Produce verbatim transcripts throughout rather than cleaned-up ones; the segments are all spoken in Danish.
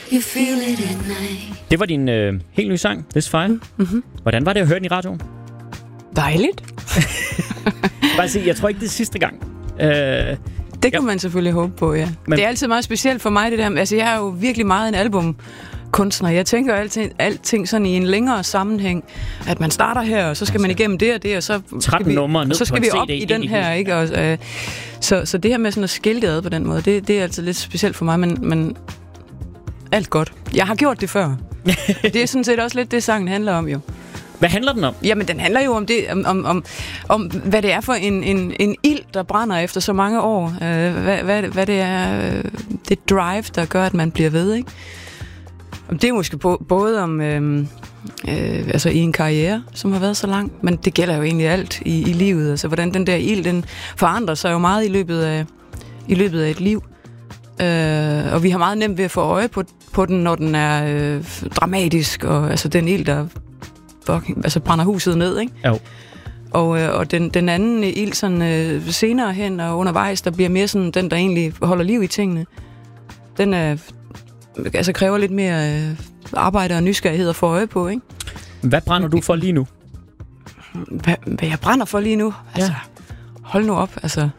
You feel it at night. Det var din øh, helt nye sang, This Fire. Mm-hmm. Hvordan var det at høre den i radioen? Dejligt. Bare sige, jeg tror ikke, det er sidste gang. Øh, det kan ja. man selvfølgelig håbe på, ja. Men det er altid meget specielt for mig, det der. Altså, jeg er jo virkelig meget en albumkunstner. Jeg tænker alting, alting sådan i en længere sammenhæng. At man starter her, og så skal man igennem det og det, og så skal vi, og så skal vi op i den her, ikke? Og, øh, så, så det her med sådan at skille det ad på den måde, det, det er altså lidt specielt for mig, men, men alt godt. Jeg har gjort det før. Det er sådan set også lidt det, sangen handler om, jo. Hvad handler den om? Jamen, den handler jo om det, om, om, om, om hvad det er for en, en, en ild, der brænder efter så mange år. Øh, hvad, hvad, hvad det er, øh, det drive, der gør, at man bliver ved, ikke? Det er måske bo, både om, øh, øh, altså i en karriere, som har været så lang, men det gælder jo egentlig alt i, i livet. Altså, hvordan den der ild, den forandrer sig jo meget i løbet af, i løbet af et liv. Øh, og vi har meget nemt ved at få øje på, på den, når den er øh, dramatisk, og altså den ild, der fucking, altså brænder huset ned, ikke? Jo. Og, øh, og den, den anden ild sådan øh, senere hen og undervejs, der bliver mere sådan den, der egentlig holder liv i tingene. Den er, altså kræver lidt mere øh, arbejde og nysgerrighed at få øje på, ikke? Hvad brænder du for lige nu? Hvad, hvad jeg brænder for lige nu? Altså, ja. Hold nu op, altså.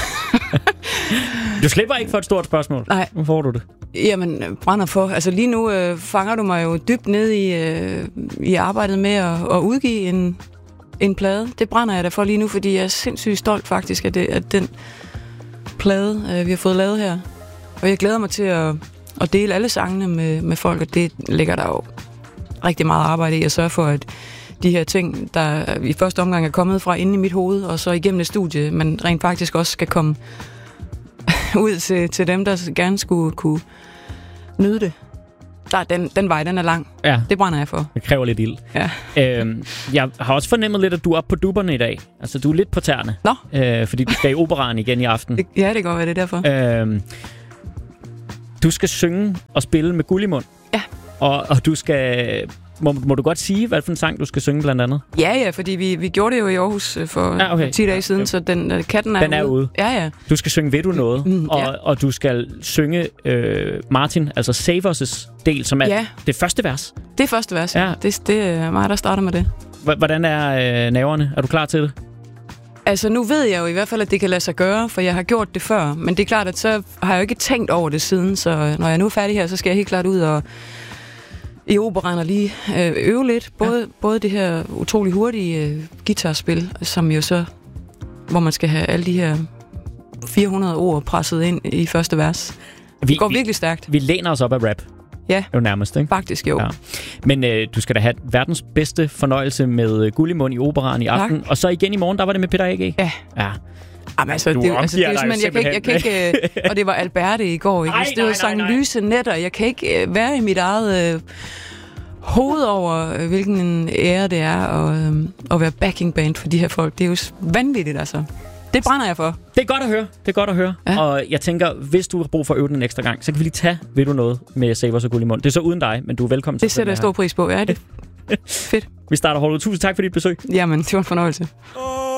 Du slipper ikke for et stort spørgsmål. Nej. Hvor får du det? Jamen, brænder for. Altså lige nu øh, fanger du mig jo dybt ned i, øh, i arbejdet med at, at udgive en, en plade. Det brænder jeg da for lige nu, fordi jeg er sindssygt stolt faktisk af, det, af den plade, øh, vi har fået lavet her. Og jeg glæder mig til at, at dele alle sangene med, med folk, og det ligger der jo rigtig meget arbejde i at sørge for, at de her ting, der i første omgang er kommet fra inde i mit hoved, og så igennem et studie, men rent faktisk også skal komme ud til, til dem, der gerne skulle kunne nyde det. Der, den, den vej, den er lang. Ja. Det brænder jeg for. Det kræver lidt ild. Ja. Øhm, jeg har også fornemmet lidt, at du er oppe på dupperne i dag. Altså, du er lidt på tæerne. Nå. Øh, fordi du skal i operaen igen i aften. Det, ja, det går, det er derfor. Øhm, du skal synge og spille med Gullimund. Ja. Og, og du skal... Må, må du godt sige, hvad for en sang du skal synge blandt andet? Ja, ja, fordi vi, vi gjorde det jo i Aarhus for ja, okay. ti dage siden, ja. Så den, uh, katten er, den er ude. ude. Ja, ja. Du skal synge Ved du noget? Mm, og, ja. og du skal synge øh, Martin, altså Save Us' del, som er ja. det første vers. Det første vers, ja. Det, det er mig, der starter med det. Hvordan er øh, nerverne? Er du klar til det? Altså, nu ved jeg jo i hvert fald, at det kan lade sig gøre, for jeg har gjort det før. Men det er klart, at så har jeg jo ikke tænkt over det siden, så når jeg nu er færdig her, så skal jeg helt klart ud og i operaen og lige øh, øve lidt. Både, ja. både det her utrolig hurtige øh, guitarspil, som jo så, hvor man skal have alle de her fire hundrede ord presset ind i første vers. Vi, det går virkelig stærkt. Vi læner os op af rap. Ja, jo nærmest, ikke? Faktisk jo. Ja. Men øh, du skal da have verdens bedste fornøjelse med Gullimund i operaen i aften. Tak. Og så igen i morgen, der var det med Peter A G. Ja. Ja. Jamen, altså, det, altså, det er simpelthen, jeg kan ikke, jeg kan ikke øh, og det var Alberte i går, ikke? Ej, det var sang lyse netter. Jeg kan ikke øh, være i mit eget øh, hoved over, øh, hvilken en ære det er at, øh, at være backing band for de her folk. Det er jo vanvittigt, altså. Det brænder jeg for. Det er godt at høre. Det er godt at høre. Ja. Og jeg tænker, hvis du har brug for at øve den en ekstra gang, så kan vi lige tage Ved du noget med Save Us og Gullimund. Det er så uden dig, men du er velkommen til. Det sætter jeg stor pris på. Ja, det fedt. Vi starter holdet. Tusind tak for dit besøg. Jamen, det var en fornøjelse. Oh.